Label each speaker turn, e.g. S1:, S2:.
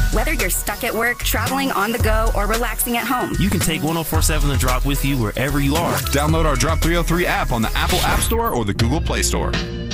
S1: Whether you're stuck at work, traveling on the go, or relaxing at home,
S2: you can take 104.7 The Drop with you wherever you are.
S3: Download our Drop 303 app on the Apple App Store or the Google Play Store.